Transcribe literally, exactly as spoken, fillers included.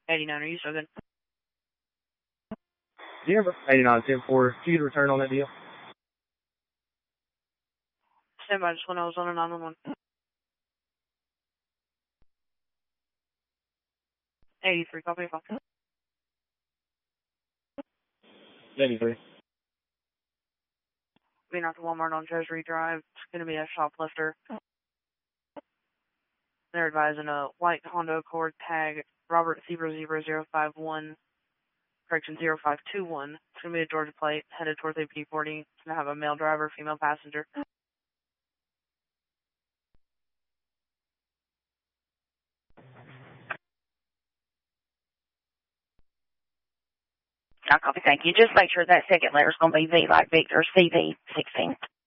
eighty-nine, are you still good? Zero eighty-nine, ten four. Can you return on that deal? Stand by, just when I was on a nine one one. eighty-three, copy, copy. eighty-three. Being out to Walmart on Treasury Drive, it's going to be a shoplifter. They're advising a white Honda Accord tag, Robert zero zero zero five one, correction zero five two one. It's going to be a Georgia plate, headed towards A P forty. It's going to have a male driver, female passenger. I copy, thank you. Just make sure that second letter is going to be V like Victor, C V sixteen.